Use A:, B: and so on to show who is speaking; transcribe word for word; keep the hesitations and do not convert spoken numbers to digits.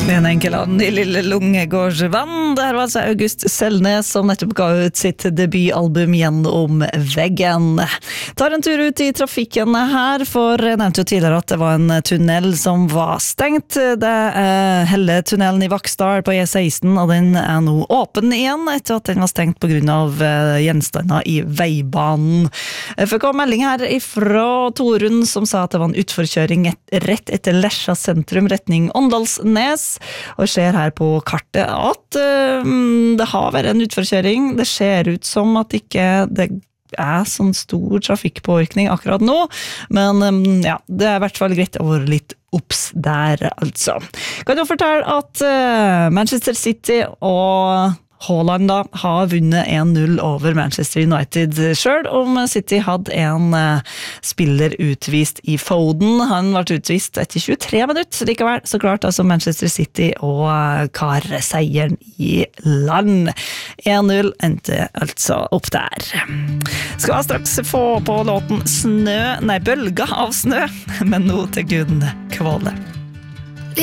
A: En enkel and i lille Lungegårdsvann. Det her var altså August Selnes som nettopp ga ut sitt debutalbum Gjennom veggen. Tar en tur ut i trafikken her, for jeg nevnte jo tidligere at det var en tunnel som var stengt. Det er Helletunnelen i Vaksdal på E seksten, og den er nå åpen igjen etter at den var stengt på grunn av gjenstander i veibanen. Jeg fikk en melding her fra Torunn som sa at det var en utforkjøring rett etter Lesja sentrum, retning Åndalsnes. Og jeg ser her på kartet at uh, det har vært en utforkjøring. Det ser ut som at ikke det er sånn stor trafikkpåvirkning akkurat nå, men um, ja, det er i hvert fall greit å være litt opps der, altså. Kan du fortelle at uh, Manchester City og Haaland da har vunnet en null over Manchester United selv, om City hadde en uh, spiller utvist i Foden. Han ble utvist etter tjuetre minutter, likevel så klart altså Manchester City og uh, kar seieren i land. en null endte altså opp der. Skal jeg straks få på låten Snø, nei, bølger av snø, men nå til Gunn Kvåle.